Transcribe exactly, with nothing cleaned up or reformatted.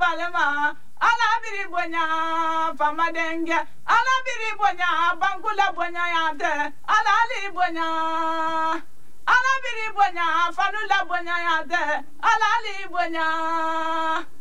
balema ala biri bonya fama denge ala biri bonya bankula bonya yante ala li bonya ala biri bonya fanula bonya yante ala li bonya